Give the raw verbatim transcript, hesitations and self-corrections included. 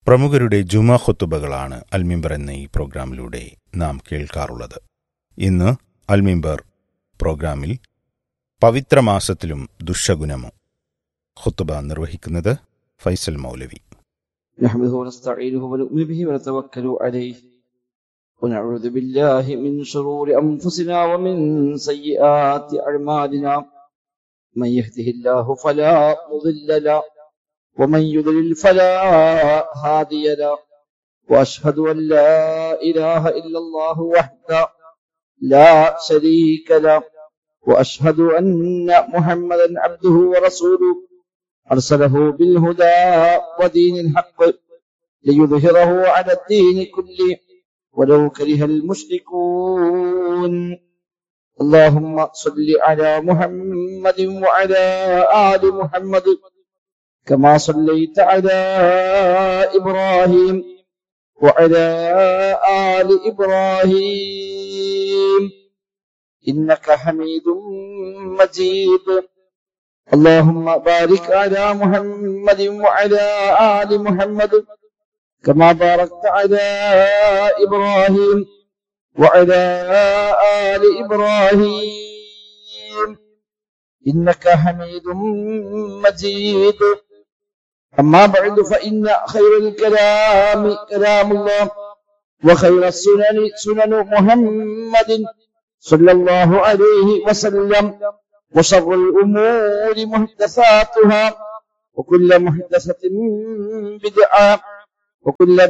പ്രമുഖരുടെ ജുമാ ഖുതുബകളാണ് അൽമിമ്പർ എന്ന ഈ പ്രോഗ്രാമിലൂടെ നാം കേൾക്കാറുള്ളത്. ഇന്ന് അൽമിമ്പർ പ്രോഗ്രാമിൽ പവിത്രമാസത്തിലും ദുശ്ശകുനമോ ഖുതുബ നിർവഹിക്കുന്നത് ഫൈസൽ മൗലവി. നഹ്മദുഹു വനസ്തഈനുഹു വനുഅ്മിനു ബിഹി വനതവക്കലു അലൈഹി വനഊദു ബില്ലാഹി മിൻ ശുറൂരി അൻഫുസിനാ വമിൻ സയ്യിആതി അഅ്മാലിനാ മൻ യഹ്ദിഹില്ലാഹു ഫലാ മുദില്ല ലഹു ومن يضلل فلا هادي له واشهد ان لا اله الا الله وحده لا شريك له واشهد ان محمدا عبده ورسوله ارسله بالهدى ودين الحق ليظهره على الدين كله ولو كره المشركون. اللهم صل على محمد وعلى ال محمد كما صليت على إبراهيم وعلى آل إبراهيم إنك حميد مجيد. اللهم بارك على محمد وعلى آل محمد كما باركت على إبراهيم وعلى آل إبراهيم إنك حميد مجيد. أما بعد فإن خير الكلام كلام الله وخير السنن سنن محمد صلى الله عليه وسلم وشر الأمور محدثاتها وكل محدثة بدعة وكل